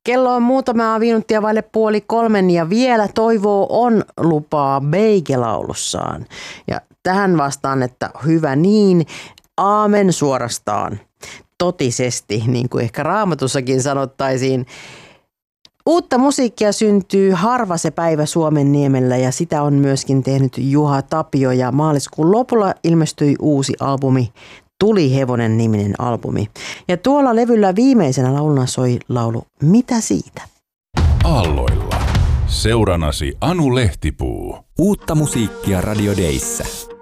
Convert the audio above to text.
Kello on muutamaa minuuttia vaille 2:30 ja vielä toivoo on lupaa Beike-laulussaan. Ja tähän vastaan, että hyvä niin, aamen suorastaan, totisesti, niin kuin ehkä Raamatussakin sanottaisiin. Uutta musiikkia syntyy harva se päivä Suomenniemellä ja sitä on myöskin tehnyt Juha Tapio ja maaliskuun lopulla ilmestyi uusi albumi, Tuli hevonen -niminen albumi. Ja tuolla levyllä viimeisenä lauluna soi laulu Mitä siitä? Aalloilla. Seuranasi Anu Lehtipuu. Uutta musiikkia Radio Dayssä.